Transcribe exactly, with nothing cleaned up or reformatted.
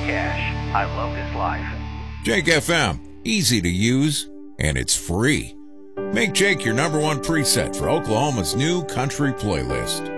cash. I love this life. Jake F M, easy to use, and it's free. Make Jake your number one preset for Oklahoma's new country playlist.